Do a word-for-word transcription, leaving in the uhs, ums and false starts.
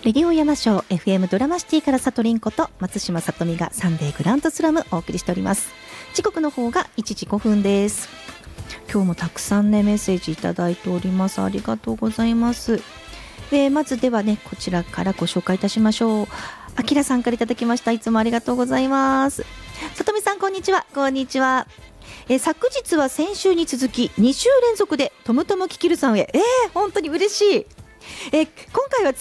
レディオ山椒 エフエム ドラマシティからさとりんこと松島さとみがサンデーグランドスラムお送りしております。時刻の方がいちじごふんです。今日もたくさんねメッセージいただいております。ありがとうございます。えー、まずではねこちらからご紹介いたしましょう。あきらさんからいただきました。いつもありがとうございます。さとみさんこんにちは。こんにちは。えー、昨日は先週に続きに週連続でトムトムキキルさんへ、えー、本当に嬉しい。えー、今回は